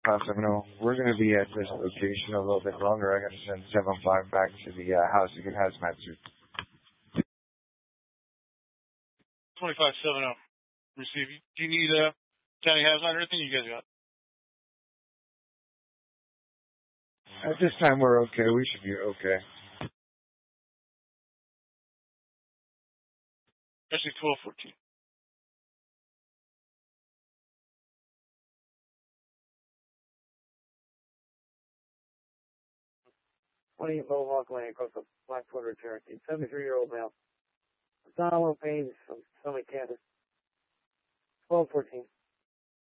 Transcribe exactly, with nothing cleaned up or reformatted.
five seven zero. We're going to be at this location a little bit longer. I got to send seven five back to the uh, house to get hazmat suit. twenty-five seven zero. Receive. Do you need a uh, county hazmat or anything you guys got? At this time, we're okay. We should be okay. Actually, twelve fourteen. twenty Mohawk Lane across the Blackwater Cherokee. seventy-three-year-old male. Donald Payne from Summit, Kansas. twelve fourteen.